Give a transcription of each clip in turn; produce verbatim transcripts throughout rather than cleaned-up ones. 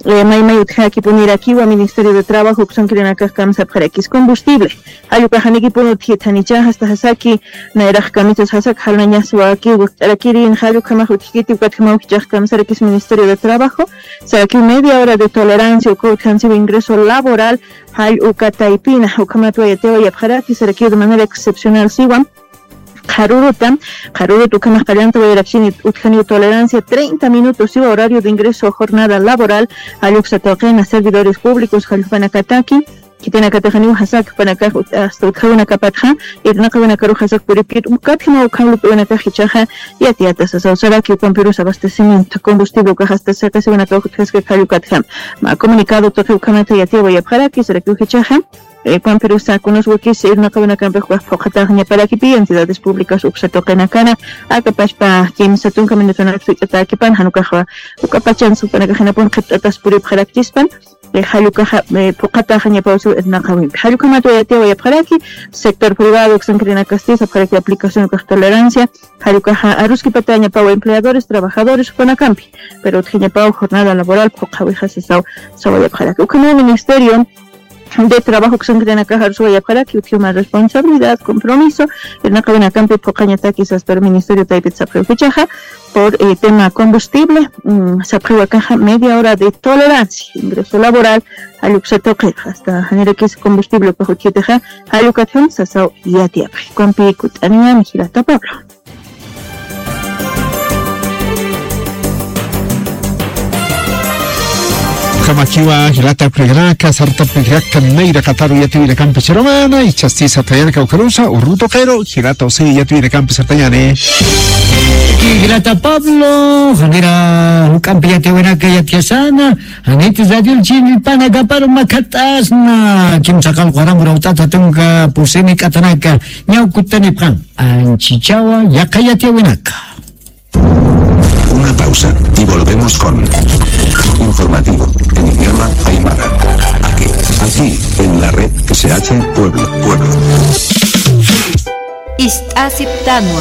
Maymay utjaki punirakiwa Ministerio de Trabajo son kirinakaj kamsa parakis combustible. Ayuka haniki punu titanicha hasta hasaki nairaj kamitos hasak halnañaswa aquí arakirin hayuka mahutjiki ukatkama ukjaj kamsa rakis Ministerio de Trabajo. Saraki media hora de tolerancia o cansivo ingreso laboral hay ukataipina ukamatwa yateo yapharaki saraki de manera excepcional siwan. Jarurutam, Jarurutu Kamahkarianta Veraxini Utjani tolerancia treinta minutos y horario de ingreso jornada laboral, Aluxatoquen a servidores públicos, Jalpanakataki, Kitenakatajani Hasak, Panaka, hasta Utjana Kapatja, y Nakabana Karu Hasak Puripit, Ukatima Ukamlu Panakajichaja, y Atiatas, Sausaraki, Compiros abastecimiento, combustible, hasta cerca se van a tocar que Kayukatham. Ha comunicado Toque Ukamata y Atia Vayapharaki, Sarakujichaja. Juan Perú está con los huequis y una cabina campe juega fojataña para aquí entidades públicas uxatoquen acana a capaz pa quien se tunca menetona explica que pan hanukaja ukapachan su para que jena pon khatatas puri praktispan le halukaja pokataña pausu etnakawin halukamato ya te voy a para aquí sector privado xankrina castiza para que aplicación de tolerancia halukaja aruski pataña pa empleadores trabajadores con acampi pero tjenya pa jornada laboral pokawija se sa sa voy a para que el ministerio de trabajo que son que cajar su para que utió más responsabilidad, compromiso, en la cadena campo pocañata quizás para el Ministerio de Fichaja por eh, tema combustible, mmm, se aprueba caja media hora de tolerancia, ingreso laboral, a luxatoque, hasta genera que es combustible para Juchiteja, a educación, sasao y a tiapa, con picut, anima, mijilata Pablo. Kamakiwa hilata pregraka sarta pregraka neira kataru yati vire campe seromana y chastiza tayana caucarusa urruto kero hilata ose yati vire campe sartayane hilata Pablo hanira campe yati buena que yati sana haniti zadil chini pana gaparo makatasna kim sakal qarang rautata tunga puseni katanaka nyau kutani pan anchichawa yakayati buenaka. Una pausa y volvemos con informativo en idioma aymara. Aquí, aquí en la red S H Pueblo, Pueblo. Istasiptanua.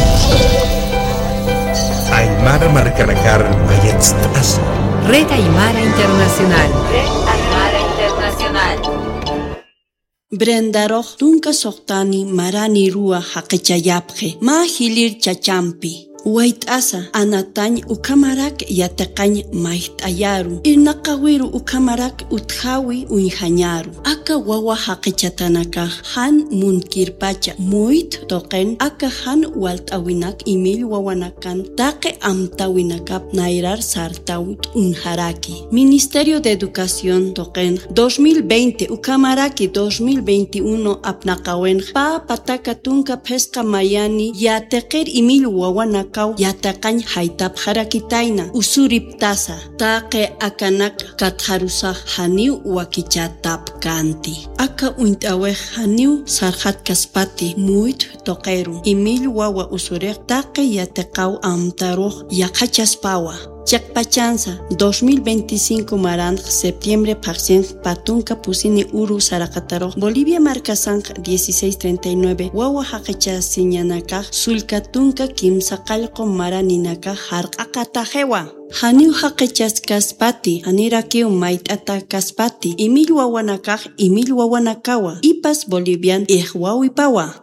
Aymara Marcanakar Mayetstas. Red Aymara Internacional. Red Aymara Internacional. Brendaroh tunka sohtani marani rua haqichayapje. Ma hilir chachampi. Wait asa anatañ ukamarak yataqañ maihtayaru inaqawiru ukamarak uthawi uihañaru aka wawa haqichatanaka han munkirpacha muit toqen aka han waltawinak imil wawanakan taqe amtawinakap nairar sartawit unharaki Ministerio de Educación toqen dos mil veinte ukamaraki dos mil veintiuno apnaqawen pa pataka tunka pesca mayani yateqer imil wawanak Kau yataqañ haytap harakitaina usurip tasa taqe akanak katharusa haniu wakichatap kanti aka uintaweh haniu sarhat kaspati muit toqeru imil wawa usurek taqe yataqaw amtaruh yakachaspawa Chakpachansa dos mil veinticinco marang septiembre paxen patunka pusini uru sarakataro Bolivia marcasan dieciséis treinta y nueve wawa haqecha siñanaka sulkatunka kimsaqalqo maraninaka harqaqatajewa Haniu haqechas kaspati hanirakiu maitata kaspati imil wawanakaj imil wawanakawa ipas bolivian ihwawipawa.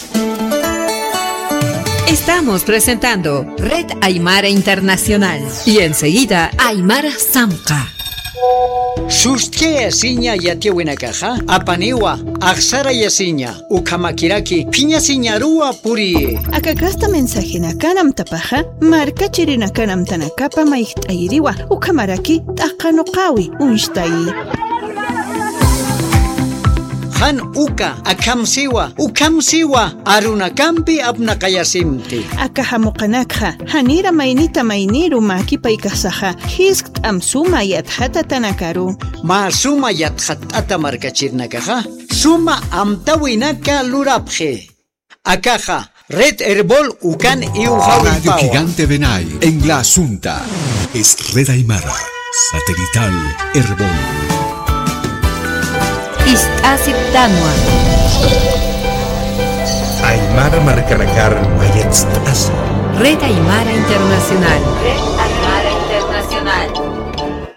Estamos presentando Red Aymara Internacional y enseguida Aymara Samqa. Sustia yasiña yatiawinakaja apaniwa aksara yasiña ukamakiraki piña siñarua puri akakasta mensajina kanam tapaja marca chirina kanam tanakapa maihtairiwa ukamaraki taqanoqawi unshtai Han uka akamsiwa ukamsiwa arunakampi apnaqayasimti akahamuqanakha hanira mainita mainiru makipaikasaja hiskt amsuma yathata tanakaru ma suma yathatata markachirnakaja suma amtawinaka lurapje akaja Red Herbol ukan iuhawi Radio Gigante Benay en la Asunta es Red Aymara Satelital Herbol Istasiptanua. Aymara Marcanakar Mayetstas. Red Aymara Internacional.